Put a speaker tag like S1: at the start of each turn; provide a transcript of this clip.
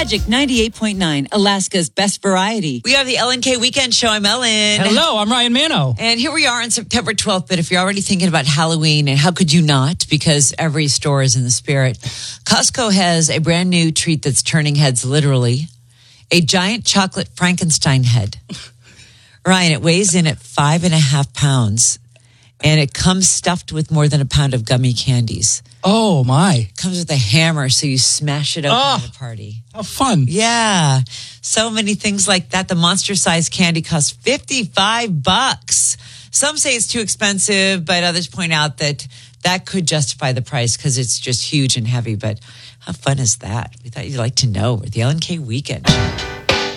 S1: Magic 98.9, Alaska's best variety.
S2: We are the LNK Weekend Show. I'm Ellen.
S3: Hello, I'm Ryan Mano.
S2: And here we are on September 12th. But if you're already thinking about Halloween, and how could you not? Because every store is in the spirit. Costco has a brand new treat that's turning heads literally. A giant chocolate Frankenstein head. Ryan, it weighs in at 5.5 pounds. And it comes stuffed with more than a pound of gummy candies.
S3: Oh, my.
S2: It comes with a hammer, so you smash it open at a party.
S3: How fun.
S2: Yeah. So many things like that. The monster-sized candy costs $55. Some say it's too expensive, but others point out that that could justify the price because it's just huge and heavy. But how fun is that? We thought you'd like to know. We're the LNK Weekend.